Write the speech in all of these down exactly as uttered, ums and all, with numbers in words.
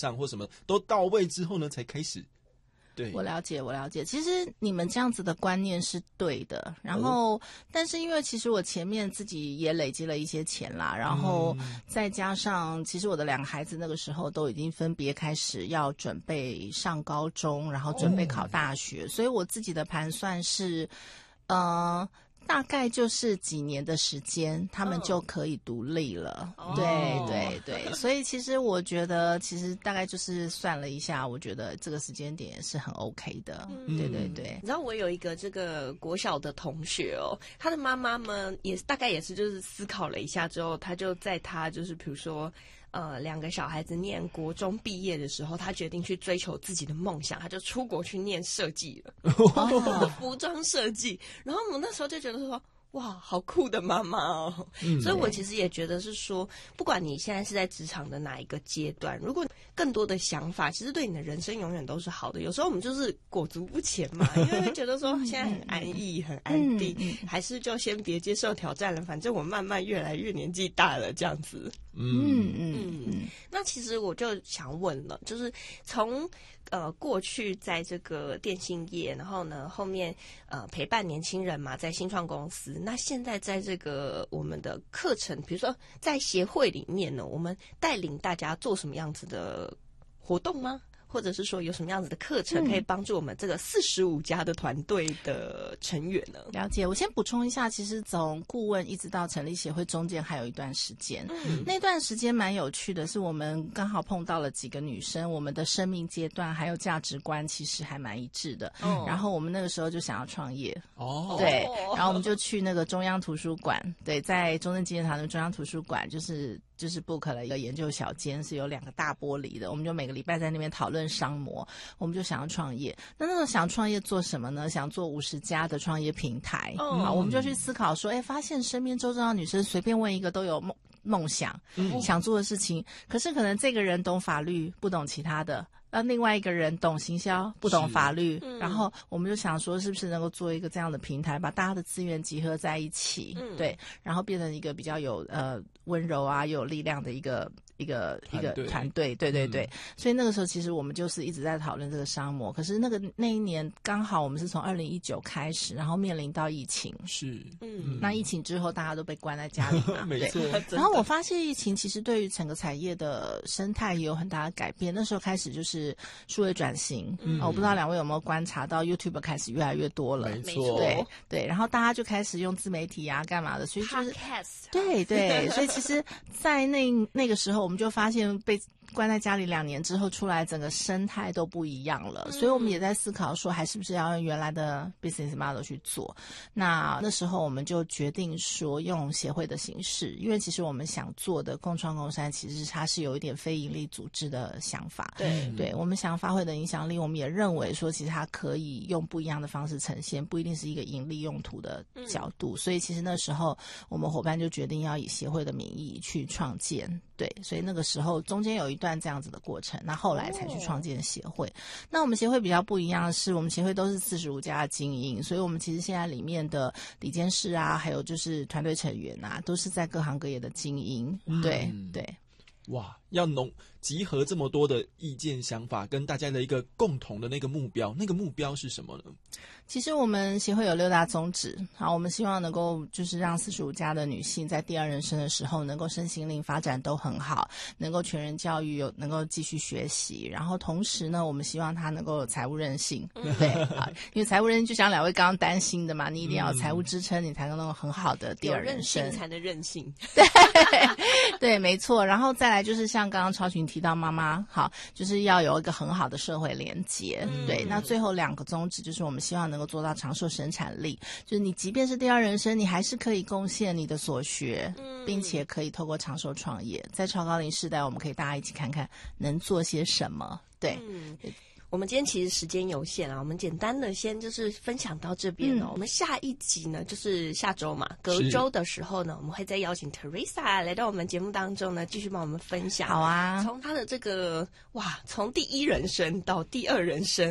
上或什么都到位之后呢，才开始。对， 我了解，我了解。其实你们这样子的观念是对的，然后，哦、但是因为其实我前面自己也累积了一些钱啦，然后再加上，其实我的两个孩子那个时候都已经分别开始要准备上高中，然后准备考大学，哦、所以我自己的盘算是，呃。大概就是几年的时间，他们就可以独立了。Oh. 对对对，所以其实我觉得，其实大概就是算了一下，我觉得这个时间点是很 OK 的。嗯、对对对， 你知道我有一个这个国小的同学哦，他的妈妈们也大概也是就是思考了一下之后，他就在他就是比如说。呃，两个小孩子念国中毕业的时候，他决定去追求自己的梦想，他就出国去念设计了，哦、服装设计。然后我们那时候就觉得说，哇，好酷的妈妈哦！嗯、所以我其实也觉得是说，不管你现在是在职场的哪一个阶段，如果更多的想法，其实对你的人生永远都是好的。有时候我们就是裹足不前嘛，因为会觉得说现在很安逸、很安定，嗯、还是就先别接受挑战了。反正我慢慢越来越年纪大了，这样子。嗯嗯嗯。那其实我就想问了，就是从呃过去在这个电信业，然后呢后面呃陪伴年轻人嘛，在新创公司。那现在在这个我们的课程，比如说在协会里面呢，我们带领大家做什么样子的活动吗？或者是说有什么样子的课程可以帮助我们这个四十五家的团队的成员呢？ 了解，我先补充一下，其实从顾问一直到成立协会中间还有一段时间，嗯、那段时间蛮有趣的，是我们刚好碰到了几个女生，我们的生命阶段还有价值观其实还蛮一致的。哦、然后我们那个时候就想要创业，哦，对，然后我们就去那个中央图书馆，对，在中正纪念堂的中央图书馆，就是就是 book 了一个研究小间，是有两个大玻璃的，我们就每个礼拜在那边讨论商模，我们就想要创业。那那时候想创业做什么呢？想做五十家的创业平台。嗯、好，我们就去思考说，哎，发现身边周遭的女生随便问一个都有梦梦想、嗯、想做的事情，可是可能这个人懂法律，不懂其他的。那另外一个人懂行销，不懂法律，嗯、然后我们就想说，是不是能够做一个这样的平台，把大家的资源集合在一起，嗯、对，然后变成一个比较有呃温柔啊，又有力量的一个一个一个团队，对对对。嗯、所以那个时候其实我们就是一直在讨论这个商模，可是那个那一年刚好我们是从二零一九开始，然后面临到疫情， 是， 嗯，那疫情之后大家都被关在家里嘛， 没错。 然后我发现疫情其实对于整个产业的生态也有很大的改变，那时候开始就是。数位转型，嗯、哦，我不知道两位有没有观察到 YouTube 开始越来越多了， 没错， 对对，然后大家就开始用自媒体啊，干嘛的，所以就是，对对，所以其实，在那那个时候，我们就发现被关在家里两年之后出来，整个生态都不一样了，嗯、所以我们也在思考说，还是不是要用原来的 business model 去做？那那时候我们就决定说，用协会的形式，因为其实我们想做的共创共善，其实它是有一点非营利组织的想法，对，对我们想发挥的影响力，我们也认为说，其实它可以用不一样的方式呈现，不一定是一个盈利用途的角度，嗯、所以其实那时候我们伙伴就决定要以协会的名义去创建。对，所以那个时候中间有一段这样子的过程，那后来才去创建协会。哦、那我们协会比较不一样的是，我们协会都是四十五家的经营，所以我们其实现在里面的理监事啊，还有就是团队成员啊，都是在各行各业的经营。嗯、对对， 哇，要浓集合这么多的意见想法，跟大家的一个共同的那个目标，那个目标是什么呢？ 其实我们协会有六大宗旨，好，我们希望能够就是让四十五家的女性在第二人生的时候，能够身心灵发展都很好，能够全人教育有能够继续学习，然后同时呢，我们希望她能够有财务韧性，嗯、对啊，因为财务韧性就像两位刚刚担心的嘛，你一定要有财务支撑，你才能有很好的第二人生， 有韧性才能任性， 对对，没错。然后再来就是像刚刚超群提到妈妈，好，就是要有一个很好的社会连结，嗯、对。那最后两个宗旨就是我们希望能够做到长寿生产力，就是你即便是第二人生，你还是可以贡献你的所学，嗯、并且可以透过长寿创业，在超高龄世代，我们可以大家一起看看能做些什么。对。嗯， 我们今天其实时间有限啊，我们简单的先就是分享到这边哦。嗯、我们下一集呢，就是下周嘛，隔周的时候呢，我们会再邀请 Teresa 来到我们节目当中呢，继续帮我们分享。 好啊， 从她的这个哇，从第一人生到第二人生。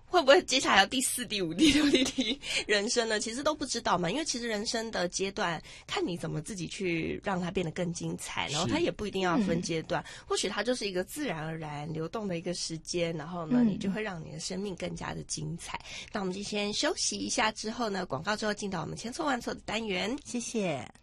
会不会接下来要第四、第五、第六、第七人生呢？其实都不知道嘛，因为其实人生的阶段，看你怎么自己去让它变得更精彩，然后它也不一定要分阶段，嗯、或许它就是一个自然而然流动的一个时间，然后呢，嗯、你就会让你的生命更加的精彩。那我们就先休息一下，之后呢，广告之后进到我们千错万错的单元， 谢谢。